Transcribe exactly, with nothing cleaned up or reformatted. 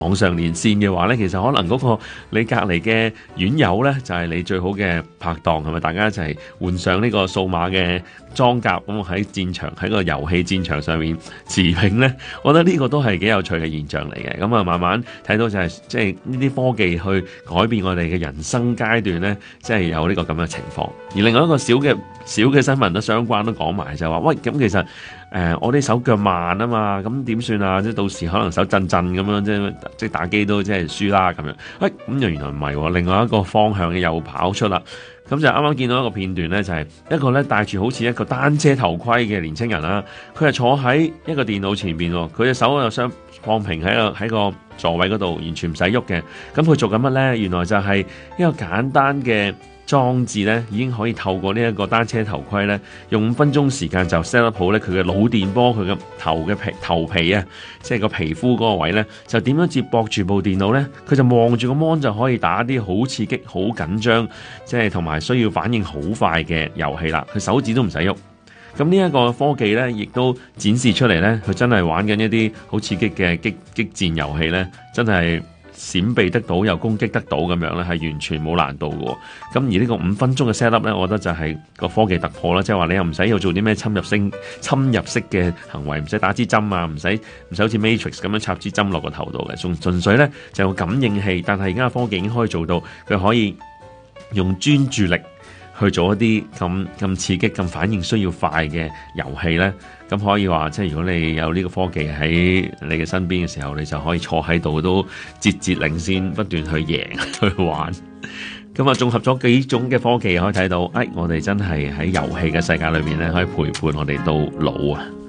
網上連線嘅話咧，其實可能嗰個你隔離嘅院友咧，就係你最好嘅拍檔，係咪？大家一齊換上呢個數碼嘅裝甲，咁喺戰場喺個遊戲戰場上面持平咧，我覺得呢個都係幾有趣嘅現象嚟嘅。咁啊，慢慢睇到就係即係呢啲科技去改變我哋嘅人生階段咧，即係有呢個咁嘅情況。而另外一個小嘅小嘅新聞都相關都講埋就係話，喂，咁其實誒、呃、我哋手腳慢啊嘛，咁點算啊？即係到時可能手震震咁樣，即係即係打機都即係輸啦咁樣。喂，咁又原來唔係喎，另外一個方向嘅又跑出啦。咁就啱啱見到一個片段咧，就係、是、一個咧戴住好似一個單車頭盔嘅年青人啦，佢係坐喺一個電腦前邊喎，佢隻手又相放平喺個喺個座位嗰度，完全唔使喐嘅。咁佢做緊乜咧？原來就係一個簡單嘅裝置咧，已經可以透過呢一個單車頭盔咧，用五分鐘時間就 set up 好咧佢嘅腦電波，佢嘅頭嘅皮頭皮啊，即係個皮膚嗰個位咧，就點樣接駁住部電腦咧？佢就望住個 mon 就可以打啲好刺激、好緊張，即係同埋需要反應好快嘅遊戲啦。佢手指都唔使喐。咁呢一個科技咧，亦都展示出嚟咧，佢真係玩緊一啲好刺激嘅激激戰遊戲咧，真係閃避得到又攻擊得到咁樣咧，係完全冇難度嘅。咁而呢個五分鐘嘅 set up 咧，我覺得就係個科技突破啦，即係話你又唔使要做啲咩侵入性侵入式嘅行為，唔使打支針啊，唔使唔使好似 Matrix 咁樣插支針落個頭度嘅，仲純粹咧就有感應器。但係而家嘅科技已經可以做到，佢可以用專注力去做一啲咁咁刺激、咁反應需要快嘅遊戲咧，咁可以話即係如果你有呢個科技喺你嘅身邊嘅時候，你就可以坐喺度都節節領先，不斷去贏去玩。咁啊，綜合咗幾種嘅科技，可以睇到，誒、哎，我哋真係喺遊戲嘅世界裏面咧，可以陪伴我哋到老啊！